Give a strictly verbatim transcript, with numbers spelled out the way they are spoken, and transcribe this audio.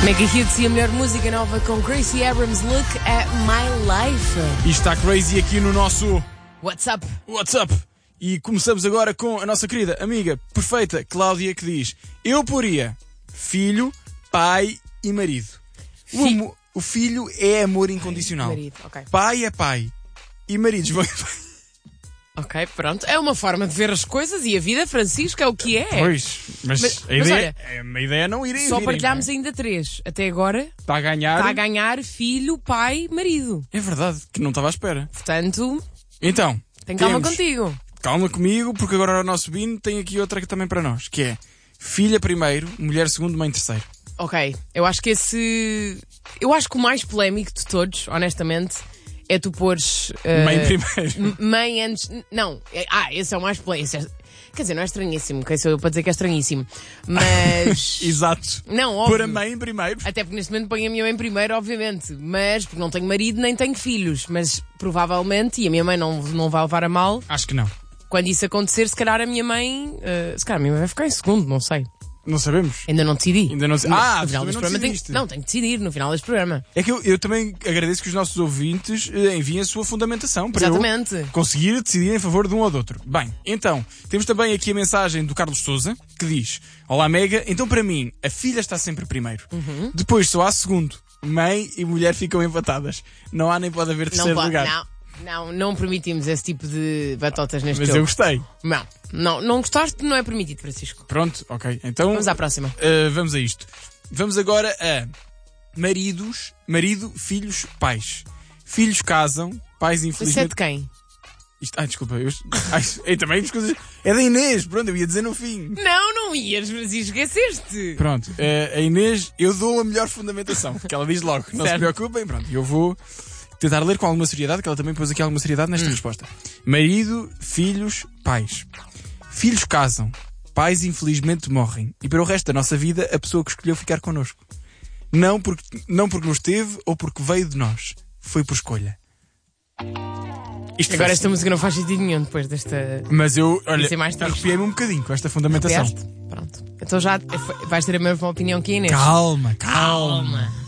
Mega Hits e a melhor música nova com Gracie Abrams, Look at My Life. E está Crazy aqui no nosso What's up? WhatsApp. E começamos agora com a nossa querida amiga perfeita, Cláudia, que diz: eu poria filho, pai e marido. O, Fi- amo- o filho é amor incondicional. Marido, ok. Pai é pai. E maridos vão... Ok, pronto. É uma forma de ver as coisas e a vida, Francisco, é o que é. Pois, mas, Mas- a, mas ideia, é- a ideia é não irem Só virem, partilhámos não é? ainda três. Até agora Está a ganhar. está a ganhar filho, pai, marido. É verdade, que não estava à espera. Portanto, Então, tem calma temos- contigo. Calma comigo, porque agora o nosso Bino tem aqui outra que também para nós, que é filha primeiro, mulher segundo, mãe terceiro. Ok, eu acho que esse... Eu acho que o mais polémico de todos, honestamente, é tu pôres... uh, Mãe primeiro. m- Mãe antes... Não, é- ah, esse é o mais polémico. Esse é- Quer dizer, não é estranhíssimo, que sou eu para dizer que é estranhíssimo. Mas... Exato. Não, óbvio. Pôr a mãe primeiro. Até porque neste momento ponho a minha mãe primeiro, obviamente. Mas, porque não tenho marido nem tenho filhos. Mas, provavelmente, e a minha mãe não, não vai levar a mal, Acho que não. quando isso acontecer, se calhar a minha mãe... uh, se calhar a minha mãe vai ficar em segundo, não sei. Não sabemos. Ainda não decidi. Ainda não sei. No- Ah, no tu final também deste não programa tenho- decidiste. Não, tenho que decidir no final deste programa. É que eu, eu também agradeço que os nossos ouvintes eh, enviem a sua fundamentação para Exatamente. eu conseguir decidir em favor de um ou do outro. Bem, então, temos também aqui a mensagem do Carlos Souza, que diz: olá Mega, então para mim, a filha está sempre primeiro. Uhum. Depois só há segundo. Mãe e mulher ficam empatadas. Não há nem pode haver Não, terceiro pode, lugar. não, não, não permitimos esse tipo de batotas neste Mas jogo. eu gostei. Não, não, não gostaste, não é permitido, Francisco. Pronto, ok. Então Vamos à próxima. Uh, vamos a isto. Vamos agora a maridos, marido, filhos, pais. Filhos casam, pais Isso é infelizmente... de quem? Isto, ai, desculpa, eu... Ai, ei, também as coisas... É da Inês, pronto, eu ia dizer no fim. Não, não ias, Francisco, esqueceste. Pronto, uh, a Inês, eu dou a melhor fundamentação, que ela diz logo, não se Certo. preocupem, pronto, eu vou tentar ler com alguma seriedade, que ela também pôs aqui alguma seriedade nesta resposta. Marido, filhos, pais. Filhos casam, pais infelizmente morrem, e para o resto da nossa vida a pessoa que escolheu ficar connosco. Não porque, não porque nos teve ou porque veio de nós. Foi por escolha. Isto Agora foi- esta música não faz sentido nenhum depois desta... Mas eu, olha, Isso é mais triste. arrepiei-me um bocadinho com esta fundamentação. Arrepiaste? Pronto. Então já vais ter a mesma opinião que a Inês. Calma, calma. Calma.